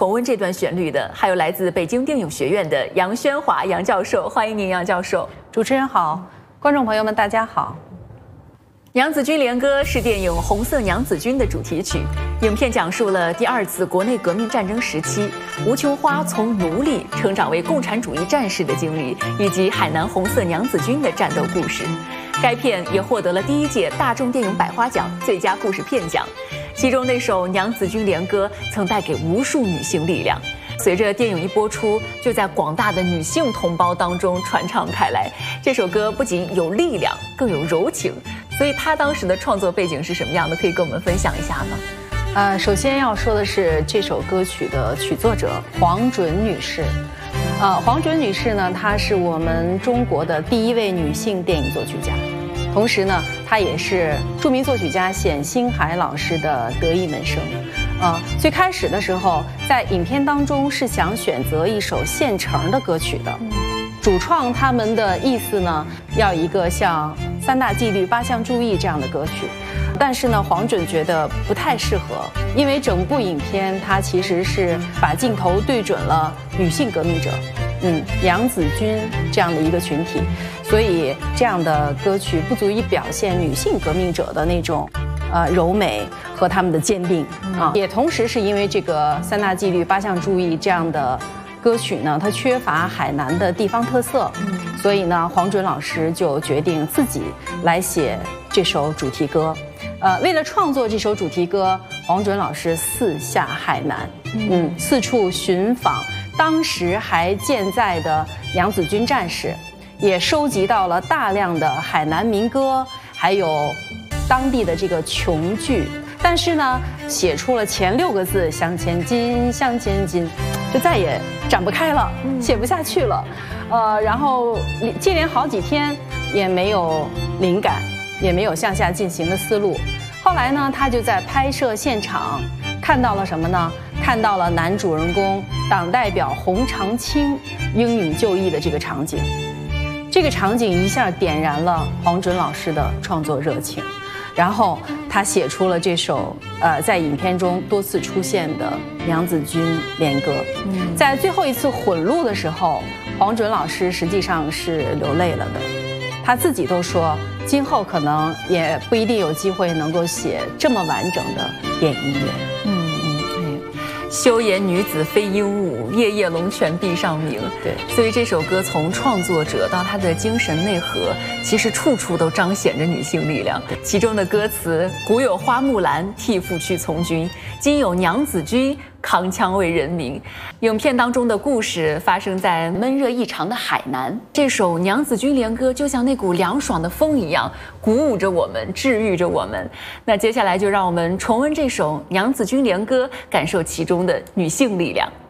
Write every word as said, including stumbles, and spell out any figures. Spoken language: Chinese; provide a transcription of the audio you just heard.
重温这段旋律的，还有来自北京电影学院的杨宣华杨教授，欢迎您，杨教授。 主持人好，观众朋友们大家好。 娘子军连歌是电影《红色娘子军》的主题曲，影片讲述了第二次国内革命战争时期吴琼花从奴隶成长为共产主义战士的经历，以及海南红色娘子军的战斗故事。该片也获得了第一届大众电影百花奖最佳故事片奖，其中那首《娘子军连歌》曾带给无数女性力量。随着电影一播出，就在广大的女性同胞当中传唱开来。这首歌不仅有力量，更有柔情。所以他当时的创作背景是什么样的？可以跟我们分享一下吗？ 呃，首先要说的是这首歌曲的曲作者黄准女士。呃，黄准女士呢，她是我们中国的第一位女性电影作曲家，同时呢，她也是著名作曲家冼星海老师的得意门生。呃，最开始的时候，在影片当中是想选择一首现成的歌曲的。主创他们的意思呢，要一个像三大纪律八项注意这样的歌曲，但是呢，黄准觉得不太适合，因为整部影片它其实是把镜头对准了女性革命者，嗯，娘子军这样的一个群体，所以这样的歌曲不足以表现女性革命者的那种呃柔美和他们的坚定啊，也同时是因为这个三大纪律八项注意这样的歌曲呢，它缺乏海南的地方特色，嗯，所以呢，黄准老师就决定自己来写这首主题歌。呃，为了创作这首主题歌，黄准老师四下海南，嗯，四处寻访当时还健在的娘子军战士，也收集到了大量的海南民歌，还有当地的这个琼剧。但是呢，写出了前六个字“向前进，向前进”，就再也展不开了，写不下去了。呃，然后接连好几天也没有灵感，也没有向下进行的思路。后来呢，他就在拍摄现场看到了什么呢？看到了男主人公党代表洪长青英勇就义的这个场景。这个场景一下点燃了黄准老师的创作热情。然后他写出了这首呃在影片中多次出现的娘子军连歌。嗯，在最后一次混录的时候，黄准老师实际上是流泪了的，他自己都说今后可能也不一定有机会能够写这么完整的电影音乐。嗯嗯，对，休言女子非鹦鹉，夜夜龙泉壁上鸣。 对， 所以这首歌从创作者到它的精神内核，其实处处都彰显着女性力量。其中的歌词“古有花木兰替父去从军，今有娘子军扛枪为人民”。影片当中的故事发生在闷热异常的海南。这首《娘子军连歌》就像那股凉爽的风一样，鼓舞着我们，治愈着我们。那接下来就让我们重温这首《娘子军连歌》，感受其中的女性力量。